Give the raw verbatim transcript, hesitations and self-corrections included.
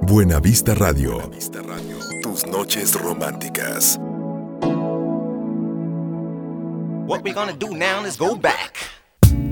Buena Vista Radio. Buena Vista Radio. Tus noches románticas. What we're gonna do now is go back.